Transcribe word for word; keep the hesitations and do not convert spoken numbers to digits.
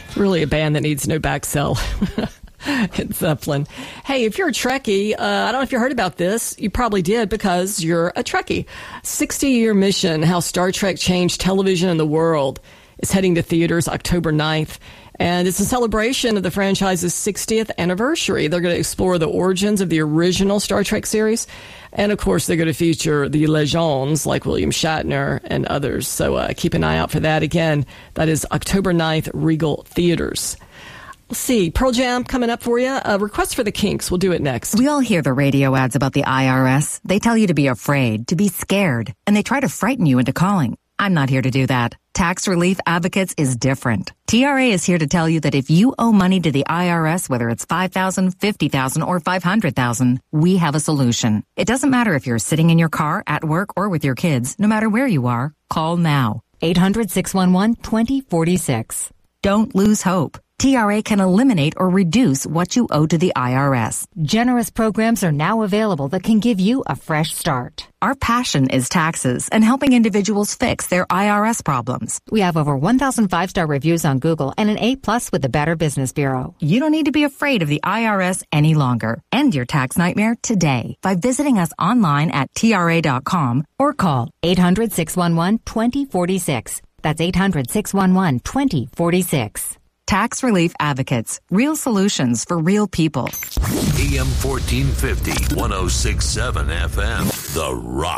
Really a band that needs no back cell. It's Zeppelin. Hey, if you're a Trekkie, uh, I don't know if you heard about this. You probably did because you're a Trekkie. sixty-year mission, how Star Trek changed television and the world, is heading to theaters October ninth. And it's a celebration of the franchise's sixtieth anniversary. They're going to explore the origins of the original Star Trek series. And, of course, they're going to feature the legends like William Shatner and others. So uh, keep an eye out for that. Again, that is October ninth, Regal Theaters. Let's see. Pearl Jam coming up for you. A request for the Kinks. We'll do it next. We all hear the radio ads about the I R S. They tell you to be afraid, to be scared, and they try to frighten you into calling. I'm not here to do that. Tax Relief Advocates is different. T R A is here to tell you that if you owe money to the I R S, whether it's five thousand dollars, fifty thousand dollars, or five hundred thousand dollars, we have a solution. It doesn't matter if you're sitting in your car, at work, or with your kids. No matter where you are, call now. eight hundred, six one one, two zero four six. Don't lose hope. T R A can eliminate or reduce what you owe to the I R S. Generous programs are now available that can give you a fresh start. Our passion is taxes and helping individuals fix their I R S problems. We have over one thousand five-star reviews on Google and an A plus with the Better Business Bureau. You don't need to be afraid of the I R S any longer. End your tax nightmare today by visiting us online at T R A dot com or call eight hundred, six one one, two zero four six. That's eight hundred, six one one, two zero four six. Tax Relief Advocates. Real solutions for real people. A M fourteen fifty, one oh six point seven F M. The Rock.